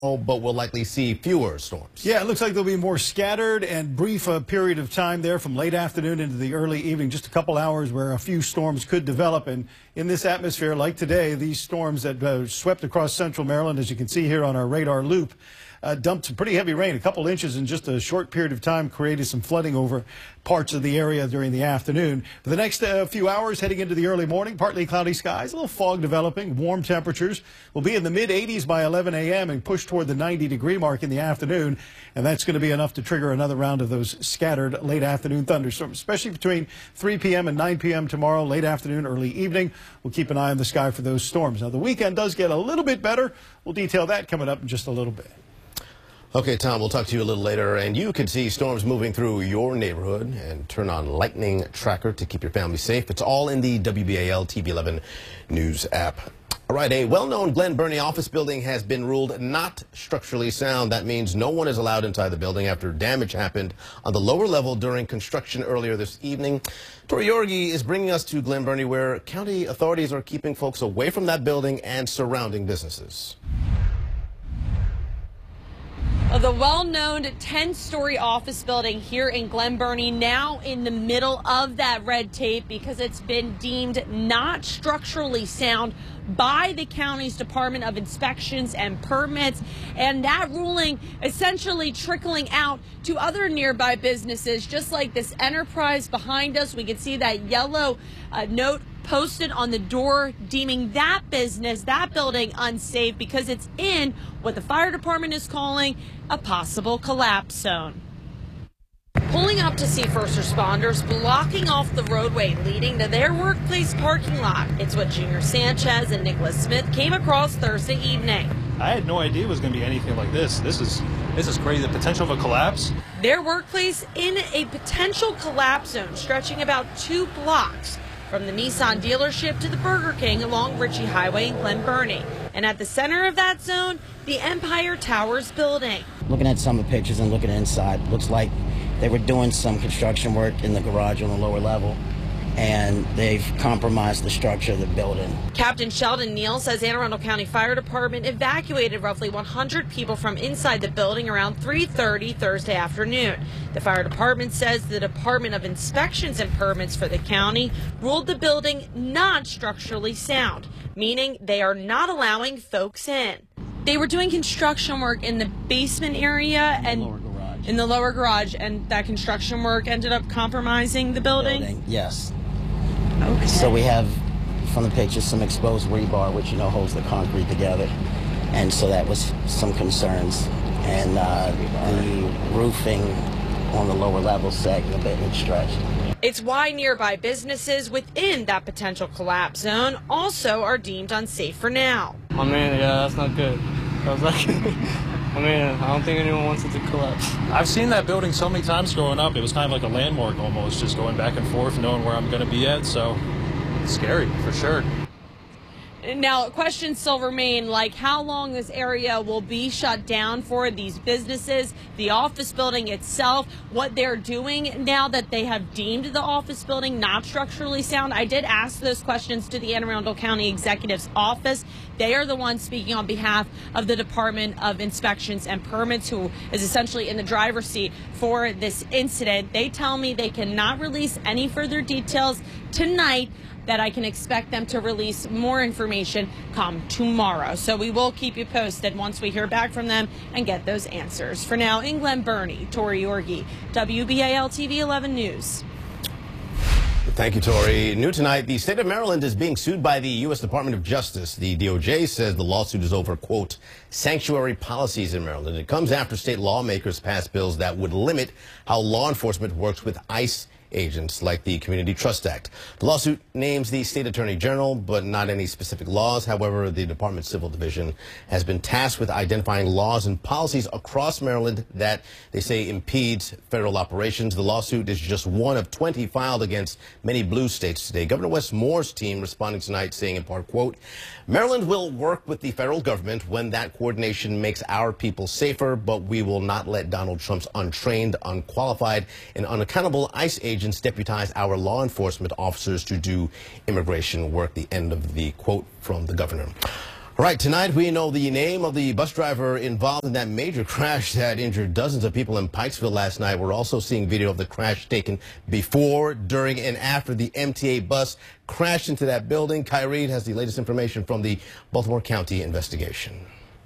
but we'll likely see fewer storms. Yeah, it looks like there'll be more scattered and brief period of time there from late afternoon into the early evening, just a couple hours where a few storms could develop. And in this atmosphere, like today, these storms that swept across central Maryland, as you can see here on our radar loop, dumped some pretty heavy rain, a couple inches in just a short period of time, created some flooding over parts of the area during the afternoon. For the next few hours, heading into the early morning, partly cloudy skies, a little fog developing, warm temperatures. Will be in the mid-80s by 11 a.m. and push toward the 90-degree mark in the afternoon, and that's going to be enough to trigger another round of those scattered late afternoon thunderstorms, especially between 3 p.m. and 9 p.m. tomorrow, late afternoon, early evening. We'll keep an eye on the sky for those storms. Now, the weekend does get a little bit better. We'll detail that coming up in just a little bit. Okay, Tom, we'll talk to you a little later, and you can see storms moving through your neighborhood and turn on Lightning Tracker to keep your family safe. It's all in the WBAL TV 11 News app. All right, a well-known Glen Burnie office building has been ruled not structurally sound. That means no one is allowed inside the building after damage happened on the lower level during construction earlier this evening. Tori Yorgi is bringing us to Glen Burnie, where county authorities are keeping folks away from that building and surrounding businesses. The well-known 10-story office building here in Glen Burnie now in the middle of that red tape because it's been deemed not structurally sound by the county's Department of Inspections and Permits, and that ruling essentially trickling out to other nearby businesses, just like this Enterprise behind us. We can see that yellow note posted on the door deeming that business, that building, unsafe because it's in what the fire department is calling a possible collapse zone. Pulling up to see first responders blocking off the roadway leading to their workplace parking lot. It's what Junior Sanchez and Nicholas Smith came across Thursday evening. I had no idea it was going to be anything like this. This is crazy. The potential of a collapse. Their workplace in a potential collapse zone stretching about 2 blocks from the Nissan dealership to the Burger King along Ritchie Highway in Glen Burnie. And at the center of that zone, the Empire Towers building. Looking at some of the pictures and looking inside, looks like they were doing some construction work in the garage on the lower level, and they've compromised the structure of the building. Captain Sheldon Neal says Anne Arundel County Fire Department evacuated roughly 100 people from inside the building around 3:30 Thursday afternoon. The fire department says the Department of Inspections and Permits for the county ruled the building not structurally sound, meaning they are not allowing folks in. They were doing construction work in the basement area and in the lower garage, and that construction work ended up compromising the building? Yes. Okay. So we have, from the pictures, some exposed rebar, which, holds the concrete together. And so that was some concerns. And the roofing on the lower level sagging a bit and stretched. It's why nearby businesses within that potential collapse zone also are deemed unsafe for now. I mean, yeah, that's not good. I was like, I don't think anyone wants it to collapse. I've seen that building so many times growing up. It was kind of like a landmark almost, just going back and forth, knowing where I'm going to be at. So it's scary, for sure. Now, questions still remain, like how long this area will be shut down for, these businesses, the office building itself, what they're doing now that they have deemed the office building not structurally sound. I did ask those questions to the Anne Arundel County Executive's office. They are the ones speaking on behalf of the Department of Inspections and Permits, who is essentially in the driver's seat for this incident. They tell me they cannot release any further details tonight, that I can expect them to release more information come tomorrow. So we will keep you posted once we hear back from them and get those answers. For now, in Glen Burnie, Tori Yorgi, WBAL TV 11 News. Thank you, Tori. New tonight, the state of Maryland is being sued by the U.S. Department of Justice. The DOJ says the lawsuit is over, quote, sanctuary policies in Maryland. It comes after state lawmakers passed bills that would limit how law enforcement works with ICE agents, like the Community Trust Act. The lawsuit names the state attorney general, but not any specific laws. However, the Department's Civil Division has been tasked with identifying laws and policies across Maryland that they say impedes federal operations. The lawsuit is just one of 20 filed against many blue states today. Governor Wes Moore's team responding tonight saying in part, quote, Maryland will work with the federal government when that coordination makes our people safer, but we will not let Donald Trump's untrained, unqualified, and unaccountable ICE agents deputize our law enforcement officers to do immigration work. The end of the quote from the governor. All right, tonight we know the name of the bus driver involved in that major crash that injured dozens of people in Pikesville last night. We're also seeing video of the crash taken before, during, and after the MTA bus crashed into that building. Kai Reed has the latest information from the Baltimore County investigation.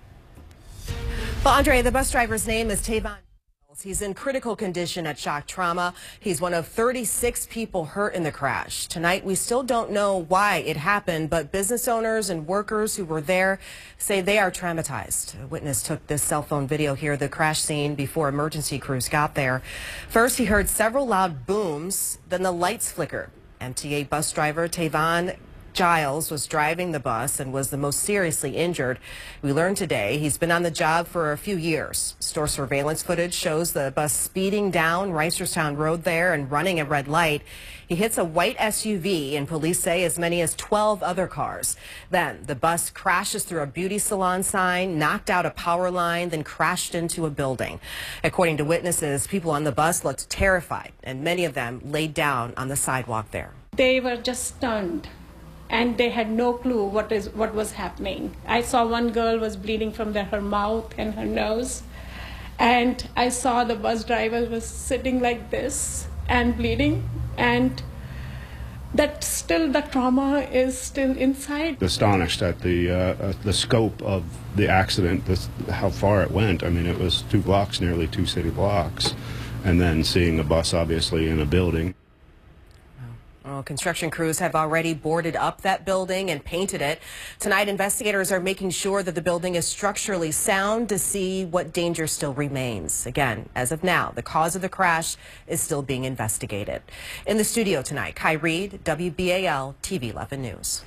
Well, Andre, the bus driver's name is Tavon. He's in critical condition at shock trauma. He's one of 36 people hurt in the crash. Tonight, we still don't know why it happened, but business owners and workers who were there say they are traumatized. A witness took this cell phone video here of the crash scene before emergency crews got there. First, he heard several loud booms, then the lights flickered. MTA bus driver Tavon Giles was driving the bus and was the most seriously injured. We learned today he's been on the job for a few years. Store surveillance footage shows the bus speeding down Reisterstown Road there and running a red light. He hits a white SUV, and police say as many as 12 other cars. Then the bus crashes through a beauty salon sign, knocked out a power line, then crashed into a building. According to witnesses, people on the bus looked terrified, and many of them laid down on the sidewalk there. They were just stunned, and they had no clue what was happening. I saw one girl was bleeding from her mouth and her nose, and I saw the bus driver was sitting like this and bleeding, and that still the trauma is still inside. Astonished at the scope of the accident, how far it went. I mean, it was 2 blocks, nearly 2 city blocks, and then seeing a bus obviously in a building. Well, construction crews have already boarded up that building and painted it. Tonight, investigators are making sure that the building is structurally sound to see what danger still remains. Again, as of now, the cause of the crash is still being investigated. In the studio tonight, Kai Reed, WBAL TV 11 News.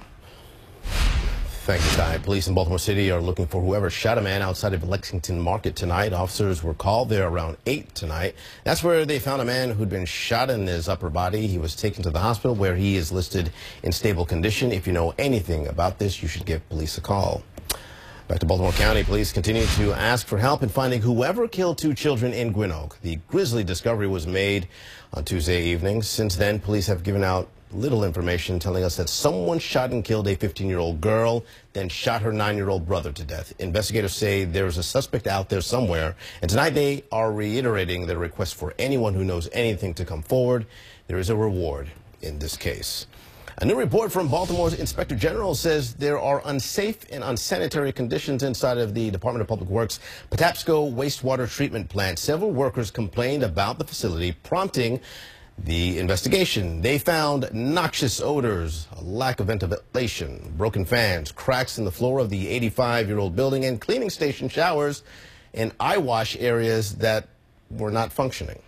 Thank you, Kai. Police in Baltimore City are looking for whoever shot a man outside of Lexington Market tonight. Officers were called there around 8 tonight. That's where they found a man who'd been shot in his upper body. He was taken to the hospital where he is listed in stable condition. If you know anything about this, you should give police a call. Back to Baltimore County, police continue to ask for help in finding whoever killed 2 children in Gwynn Oak. The grisly discovery was made on Tuesday evening. Since then, police have given out little information, telling us that someone shot and killed a 15-year-old girl, then shot her 9-year-old brother to death. Investigators say there's a suspect out there somewhere, and tonight they are reiterating their request for anyone who knows anything to come forward. There is a reward in this case. A new report from Baltimore's Inspector General says there are unsafe and unsanitary conditions inside of the Department of Public Works Patapsco wastewater treatment plant. Several workers complained about the facility, prompting the investigation. They found noxious odors, a lack of ventilation, broken fans, cracks in the floor of the 85-year-old building, and cleaning station showers and eye wash areas that were not functioning.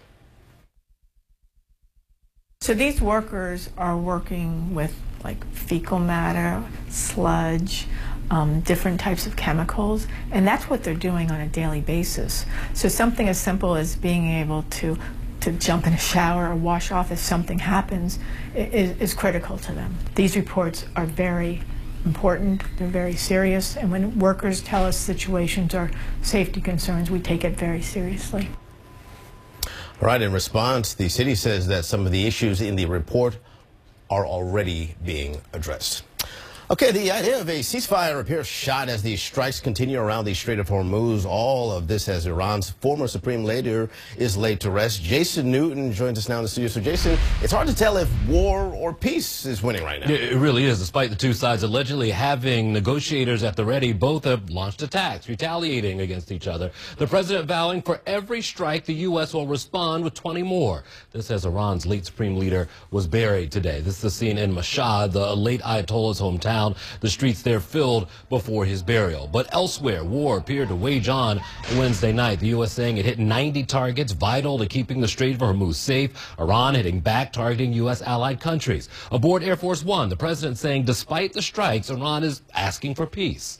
So these workers are working with like fecal matter, sludge, different types of chemicals, and that's what they're doing on a daily basis. So something as simple as being able to jump in a shower or wash off if something happens is critical to them. These reports are very important, they're very serious, and when workers tell us situations are safety concerns, we take it very seriously. All right, in response, the city says that some of the issues in the report are already being addressed. Okay, the idea of a ceasefire appears shot as the strikes continue around the Strait of Hormuz. All of this as Iran's former supreme leader is laid to rest. Jason Newton joins us now in the studio. So, Jason, it's hard to tell if war or peace is winning right now. It really is. Despite the two sides allegedly having negotiators at the ready, both have launched attacks, retaliating against each other. The president vowing for every strike, the U.S. will respond with 20 more. This as Iran's late supreme leader was buried today. This is the scene in Mashhad, the late Ayatollah's hometown. The streets there filled before his burial. But elsewhere, war appeared to wage on Wednesday night. The U.S. saying it hit 90 targets vital to keeping the Strait of Hormuz safe. Iran hitting back, targeting U.S. allied countries. Aboard Air Force One, the president saying despite the strikes, Iran is asking for peace.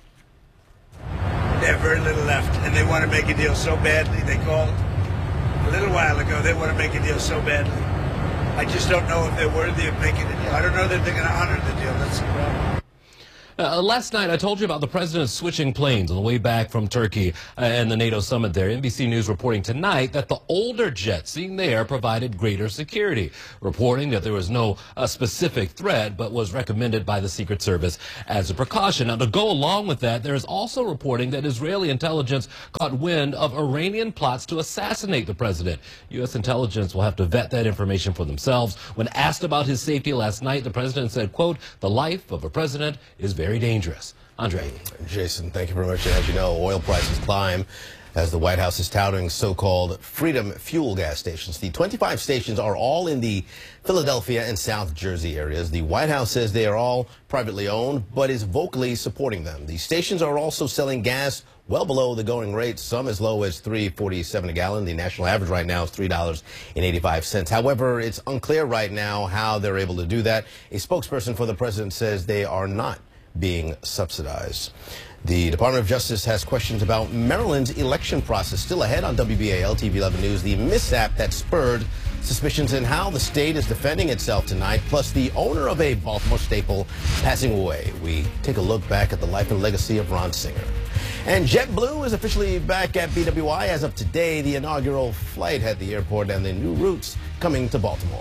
They have very little left, and they want to make a deal so badly. They called a little while ago. They want to make a deal so badly. I just don't know if they're worthy of making a deal. I don't know that they're going to honor the deal. That's the problem. Last night, I told you about the president switching planes on the way back from Turkey and the NATO summit there. NBC News reporting tonight that the older jet seen there provided greater security, reporting that there was no specific threat, but was recommended by the Secret Service as a precaution. Now, to go along with that, there is also reporting that Israeli intelligence caught wind of Iranian plots to assassinate the president. U.S. intelligence will have to vet that information for themselves. When asked about his safety last night, the president said, quote, "The life of a president is very dangerous." Andre. Jason, thank you very much. And as you know, oil prices climb as the White House is touting so-called Freedom Fuel gas stations. The 25 stations are all in the Philadelphia and South Jersey areas. The White House says they are all privately owned, but is vocally supporting them. The stations are also selling gas well below the going rate, some as low as $3.47 a gallon. The national average right now is $3.85. However, it's unclear right now how they're able to do that. A spokesperson for the president says they are not being subsidized. The Department of Justice has questions about Maryland's election process. Still ahead on WBAL TV 11 News, the mishap that spurred suspicions in how the state is defending itself tonight, plus the owner of a Baltimore staple passing away. We take a look back at the life and legacy of Ron Singer. And JetBlue is officially back at BWI as of today. The inaugural flight had the airport and the new routes coming to Baltimore.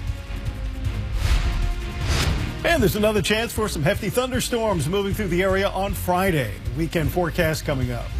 And there's another chance for some hefty thunderstorms moving through the area on Friday. Weekend forecast coming up.